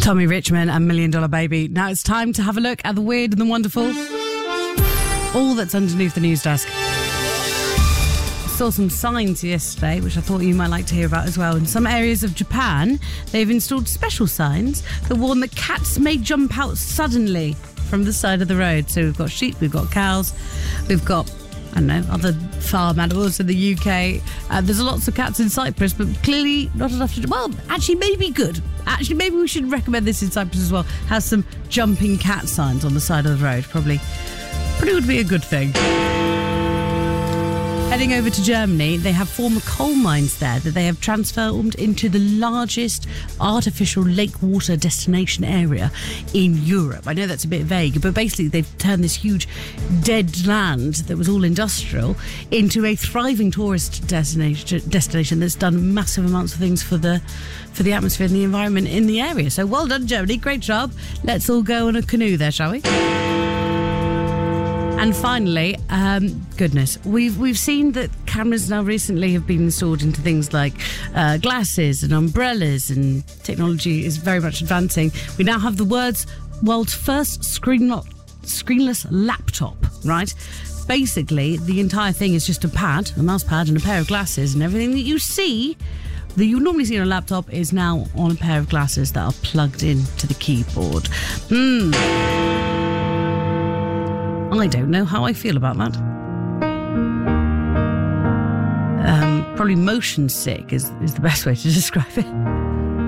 Tommy Richmond and $1 Million Baby. Now it's time to have a look at the weird and the wonderful. All that's underneath the news desk. Saw some signs yesterday, which I thought you might like to hear about as well. In some areas of Japan, they've installed special signs that warn that cats may jump out suddenly from the side of the road. So we've got sheep, we've got cows, we've got, I don't know, other farm animals in the UK. There's lots of cats in Cyprus, but clearly not enough to do. Well, actually, maybe good. Actually, maybe we should recommend this in Cyprus as well. Has some jumping cat signs on the side of the road. Probably would be a good thing. Heading over to Germany, they have former coal mines there that they have transformed into the largest artificial lake water destination area in Europe. I know that's a bit vague, but basically they've turned this huge dead land that was all industrial into a thriving tourist destination that's done massive amounts of things for the atmosphere and the environment in the area. So well done, Germany. Great job. Let's all go on a canoe there, shall we? And finally, goodness, we've seen that cameras now recently have been installed into things like glasses and umbrellas, and technology is very much advancing. We now have the world's first screenless laptop, right? Basically, the entire thing is just a mouse pad and a pair of glasses, and everything that you normally see on a laptop is now on a pair of glasses that are plugged into the keyboard. I don't know how I feel about that. Probably motion sick is the best way to describe it.